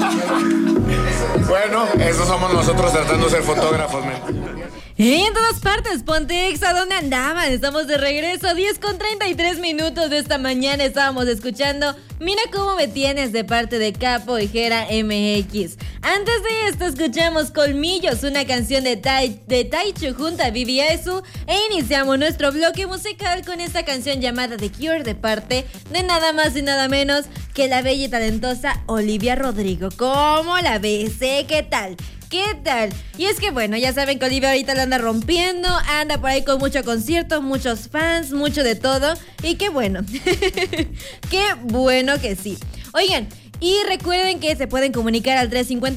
Bueno, eso somos nosotros tratando de ser fotógrafos, men. Y en todas partes, Ponte Exa, ¿dónde andaban? Estamos de regreso, 10:33 de esta mañana. Estábamos escuchando Mira Cómo Me Tienes de parte de Capo y Jera MX. Antes de esto escuchamos Colmillos, una canción de Taichu junto a Vivi Aizú. E iniciamos nuestro bloque musical con esta canción llamada The Cure de parte de nada más y nada menos que la bella y talentosa Olivia Rodrigo. ¿Cómo la ves? ¿Qué tal? ¿Qué tal? Y es que bueno, ya saben que Olivia ahorita la anda rompiendo, anda por ahí con mucho concierto, muchos fans, mucho de todo. Y qué bueno, qué bueno que sí. Oigan, y recuerden que se pueden comunicar al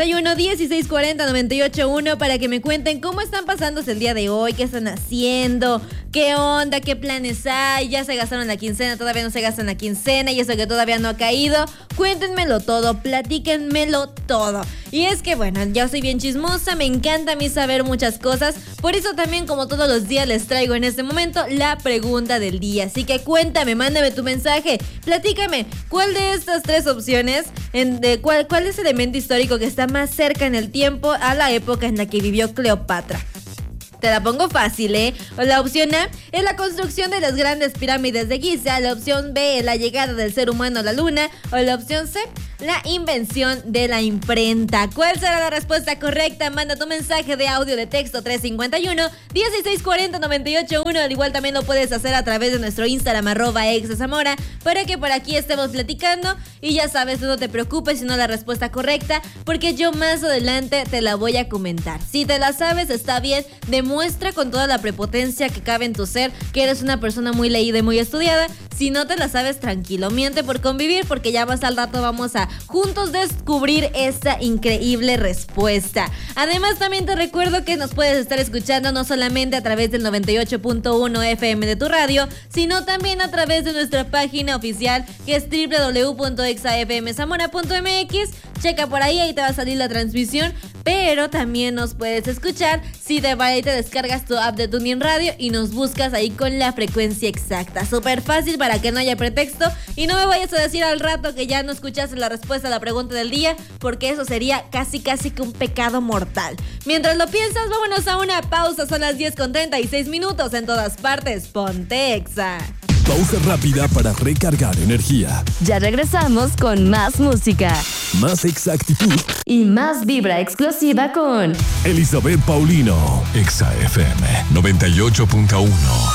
351-1640-981 para que me cuenten cómo están pasándose el día de hoy, qué están haciendo, qué onda, qué planes hay, ya se gastaron la quincena, todavía no se gastan la quincena y eso que todavía no ha caído. Cuéntenmelo todo, platíquenmelo todo. Y es que bueno, yo soy bien chismosa, me encanta a mí saber muchas cosas. Por eso también, como todos los días, les traigo en este momento la pregunta del día. Así que cuéntame, mándame tu mensaje, platícame, ¿cuál de estas tres opciones, cuál es el elemento histórico que está más cerca en el tiempo a la época en la que vivió Cleopatra? Te la pongo fácil, ¿eh? La opción A es la construcción de las grandes pirámides de Giza. La opción B es la llegada del ser humano a la luna. O la opción C, la invención de la imprenta. ¿Cuál será la respuesta correcta? Manda tu mensaje de audio de texto 351-1640-981. Al igual también lo puedes hacer a través de nuestro Instagram @exazamora para que por aquí estemos platicando. Y ya sabes, no te preocupes si no la respuesta correcta, porque yo más adelante te la voy a comentar. Si te la sabes, está bien. Demuestra con toda la prepotencia que cabe en tu ser que eres una persona muy leída y muy estudiada. Si no te la sabes, tranquilo, miente por convivir, porque ya más al rato vamos a juntos descubrir esta increíble respuesta. Además, también te recuerdo que nos puedes estar escuchando no solamente a través del 98.1 FM de tu radio, sino también a través de nuestra página oficial, que es www.exafmzamora.mx. Checa por ahí te va a salir la transmisión. Pero también nos puedes escuchar si te va y te descargas tu app de TuneIn Radio y nos buscas ahí con la frecuencia exacta. Súper fácil para que no haya pretexto y no me vayas a decir al rato que ya no escuchaste la respuesta a la pregunta del día, porque eso sería casi que un pecado mortal. Mientras lo piensas, vámonos a una pausa. Son las 10:36 en todas partes. Ponte Exa. Pausa rápida para recargar energía. Ya regresamos con más música, más exactitud y más vibra explosiva con Elizabeth Paulino, Exa FM 98.1.